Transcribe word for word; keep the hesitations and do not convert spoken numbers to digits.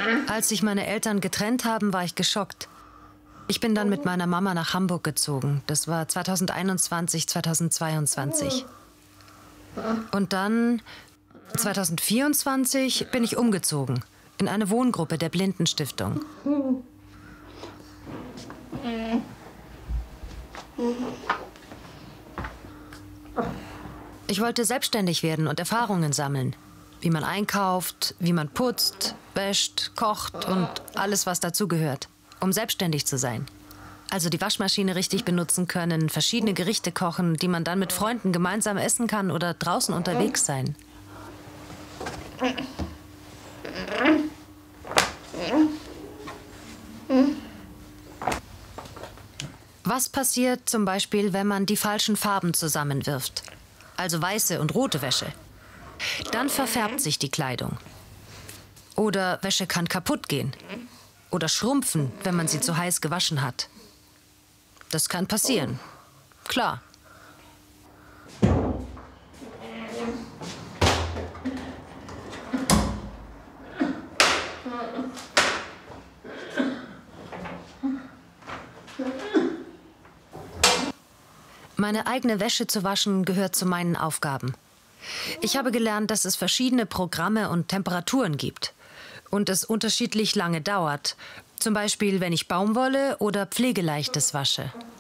Als sich meine Eltern getrennt haben, war ich geschockt. Ich bin dann mit meiner Mama nach Hamburg gezogen. Das war zweitausendeinundzwanzig, zweitausendzweiundzwanzig. Und dann, zweitausendvierundzwanzig, bin ich umgezogen. In eine Wohngruppe der Blindenstiftung. Ich wollte selbstständig werden und Erfahrungen sammeln. Wie man einkauft, wie man putzt, wäscht, kocht und alles, was dazugehört, um selbstständig zu sein. Also die Waschmaschine richtig benutzen können, verschiedene Gerichte kochen, die man dann mit Freunden gemeinsam essen kann oder draußen unterwegs sein. Was passiert zum Beispiel, wenn man die falschen Farben zusammenwirft? Also weiße und rote Wäsche. Dann verfärbt sich die Kleidung. Oder Wäsche kann kaputt gehen. Oder schrumpfen, wenn man sie zu heiß gewaschen hat. Das kann passieren. Klar. Meine eigene Wäsche zu waschen gehört zu meinen Aufgaben. Ich habe gelernt, dass es verschiedene Programme und Temperaturen gibt und es unterschiedlich lange dauert. Zum Beispiel, wenn ich Baumwolle oder Pflegeleichtes wasche.